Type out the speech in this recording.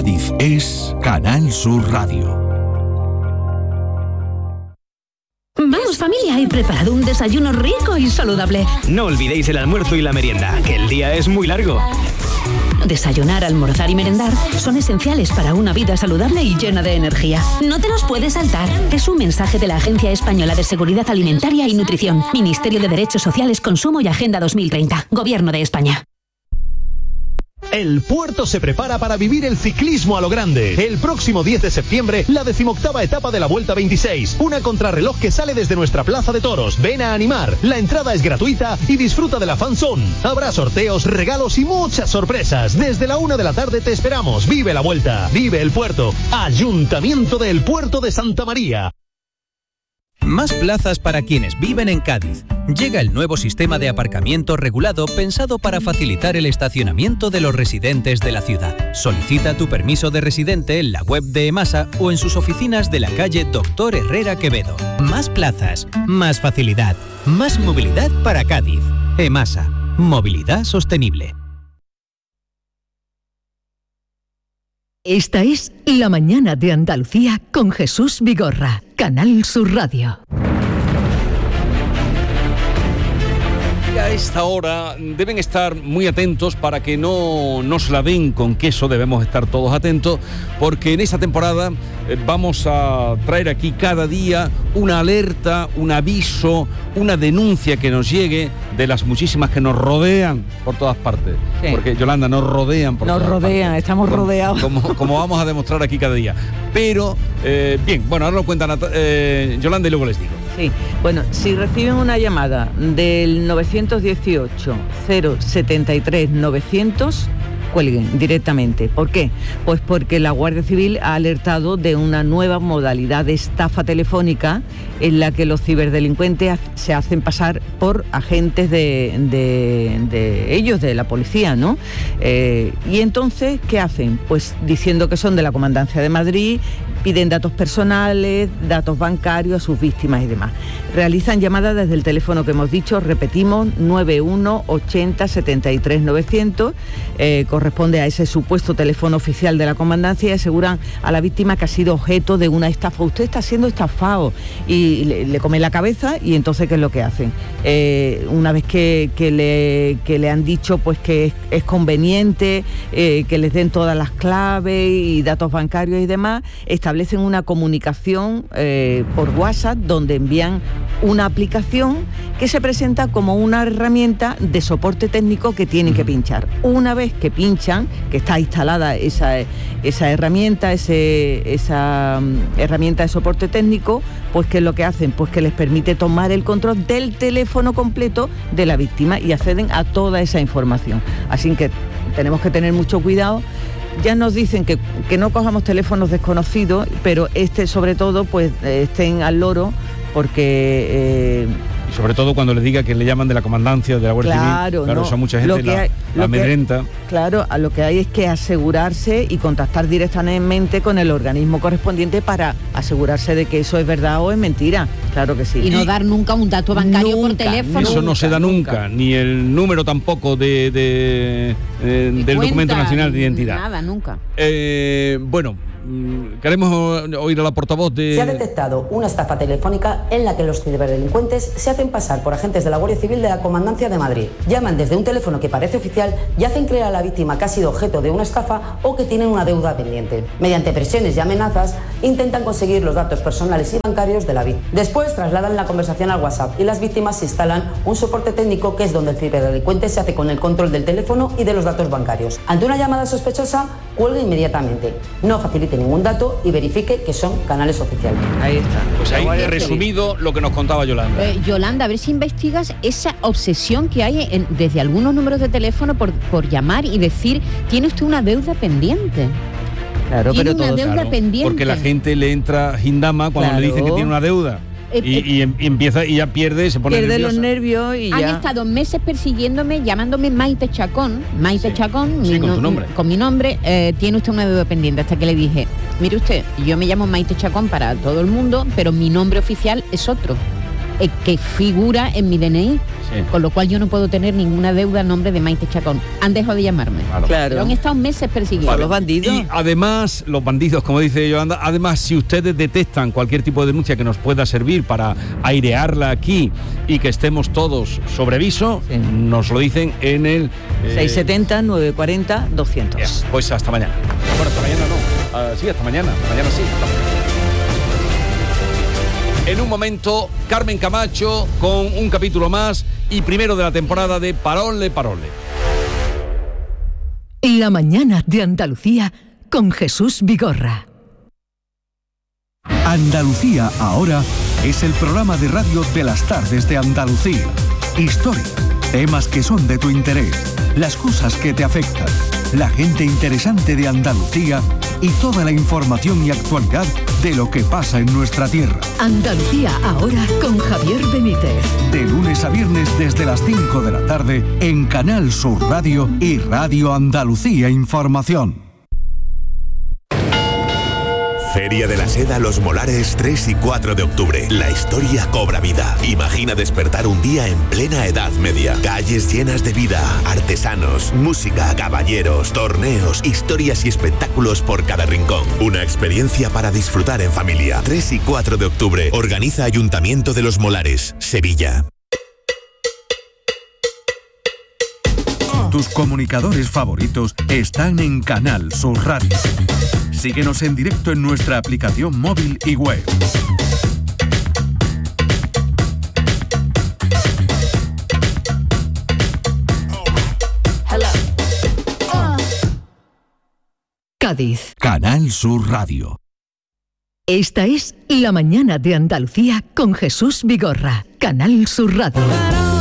Cádiz es Canal Sur Radio. Vamos familia, he preparado un desayuno rico y saludable. No olvidéis el almuerzo y la merienda, que el día es muy largo. Desayunar, almorzar y merendar son esenciales para una vida saludable y llena de energía. No te los puedes saltar. Es un mensaje de la Agencia Española de Seguridad Alimentaria y Nutrición, Ministerio de Derechos Sociales, Consumo y Agenda 2030, Gobierno de España. El Puerto se prepara para vivir el ciclismo a lo grande. El próximo 10 de septiembre, la 18ª etapa de la Vuelta 26. Una contrarreloj que sale desde nuestra Plaza de Toros. Ven a animar. La entrada es gratuita y disfruta de la fan zone. Habrá sorteos, regalos y muchas sorpresas. Desde la 1 de la tarde te esperamos. Vive la Vuelta. Vive el Puerto. Ayuntamiento del Puerto de Santa María. Más plazas para quienes viven en Cádiz. Llega el nuevo sistema de aparcamiento regulado pensado para facilitar el estacionamiento de los residentes de la ciudad. Solicita tu permiso de residente en la web de EMASA o en sus oficinas de la calle Doctor Herrera Quevedo. Más plazas, más facilidad, más movilidad para Cádiz. EMASA, movilidad sostenible. Esta es La Mañana de Andalucía con Jesús Vigorra, Canal Sur Radio. A esta hora deben estar muy atentos para que no nos la den con queso. Debemos estar todos atentos porque en esta temporada vamos a traer aquí cada día una alerta, un aviso, una denuncia que nos llegue de las muchísimas que nos rodean por todas partes. Sí. Porque, Yolanda, nos rodean por todas partes. Nos rodean, estamos rodeados. Como vamos a demostrar aquí cada día. Pero, bien, bueno, ahora lo cuentan Yolanda y luego les digo. Sí, bueno, si reciben una llamada del 918 073 900, cuelguen directamente. ¿Por qué? Pues porque la Guardia Civil ha alertado de una nueva modalidad de estafa telefónica en la que los ciberdelincuentes se hacen pasar por agentes de ellos, de la policía, ¿no? Y entonces, ¿qué hacen? Pues diciendo que son de la Comandancia de Madrid, piden datos personales, datos bancarios a sus víctimas y demás. Realizan llamadas desde el teléfono que hemos dicho, repetimos, 91 80 73 900, corresponde a ese supuesto teléfono oficial de la Comandancia y aseguran a la víctima que ha sido objeto de una estafa. Usted está siendo estafado y le comen la cabeza y entonces ¿qué es lo que hacen? Una vez que le han dicho pues que es conveniente que les den todas las claves y datos bancarios y demás, establecen una comunicación por WhatsApp donde envían una aplicación que se presenta como una herramienta de soporte técnico que tienen que pinchar. Una vez que pinchan, que está instalada esa herramienta, esa herramienta de soporte técnico, pues ¿qué es lo que hacen? Pues que les permite tomar el control del teléfono completo de la víctima y acceden a toda esa información. Así que tenemos que tener mucho cuidado. Ya nos dicen que no cojamos teléfonos desconocidos, pero sobre todo pues estén al loro porque... sobre todo cuando les diga que le llaman de la Comandancia, de la Guardia Civil. Claro, eso mucha gente la amedrenta. Claro, a lo que hay es que asegurarse y contactar directamente con el organismo correspondiente para asegurarse de que eso es verdad o es mentira. Claro que sí. Y no dar nunca un dato bancario por teléfono. Eso no se da nunca, ni el número tampoco del Documento Nacional de Identidad. Nada, nunca. Bueno, queremos oír a la portavoz de... Se ha detectado una estafa telefónica en la que los ciberdelincuentes se hacen pasar por agentes de la Guardia Civil de la Comandancia de Madrid. Llaman desde un teléfono que parece oficial y hacen creer a la víctima que ha sido objeto de una estafa o que tienen una deuda pendiente. Mediante presiones y amenazas intentan conseguir los datos personales y bancarios de la víctima. Después trasladan la conversación al WhatsApp y las víctimas instalan un soporte técnico que es donde el ciberdelincuente se hace con el control del teléfono y de los datos bancarios. Ante una llamada sospechosa, cuelgue inmediatamente. No facilite ningún dato y verifique que son canales oficiales. Ahí está. Pues ahí resumido lo que nos contaba Yolanda. Yolanda, a ver si investigas esa obsesión que hay desde algunos números de teléfono por llamar y decir, tiene usted una deuda pendiente. Claro, tiene pero una deuda pendiente. Porque la gente le entra gindama cuando le dicen que tiene una deuda. Y empieza y ya pierde, se pone pierde nerviosa. Los nervios y han ya. estado meses persiguiéndome, llamándome Maite Chacón. Maite Chacón, con tu nombre. Con mi nombre, tiene usted una deuda pendiente. Hasta que le dije, mire usted, yo me llamo Maite Chacón para todo el mundo, pero mi nombre oficial es otro. que figura en mi DNI. Sí. Con lo cual yo no puedo tener ninguna deuda a nombre de Maite Chacón. Han dejado de llamarme. Claro. Pero han estado meses persiguiendo. Vale. Los bandidos. Y además, los bandidos, como dice Yolanda, además, si ustedes detectan cualquier tipo de denuncia que nos pueda servir para airearla aquí y que estemos todos sobre aviso, nos lo dicen en el 670-940-200. Pues hasta mañana. Bueno, hasta mañana no. Sí, hasta mañana. Mañana sí. En un momento, Carmen Camacho con un capítulo más y primero de la temporada de Parole, Parole. La mañana de Andalucía con Jesús Vigorra. Andalucía ahora es el programa de radio de las tardes de Andalucía. Historia, temas que son de tu interés, las cosas que te afectan, la gente interesante de Andalucía y toda la información y actualidad de lo que pasa en nuestra tierra. Andalucía ahora con Javier Benítez. De lunes a viernes desde las 5 de la tarde en Canal Sur Radio y Radio Andalucía Información. Feria de la Seda Los Molares 3 y 4 de octubre. La historia cobra vida. Imagina despertar un día en plena Edad Media. Calles llenas de vida, artesanos, música, caballeros, torneos, historias y espectáculos por cada rincón. Una experiencia para disfrutar en familia. 3 y 4 de octubre. Organiza Ayuntamiento de Los Molares, Sevilla. Tus comunicadores favoritos están en Canal Sur Radio. Síguenos en directo en nuestra aplicación móvil y web. Cádiz. Canal Sur Radio. Esta es La mañana de Andalucía con Jesús Vigorra. Canal Sur Radio.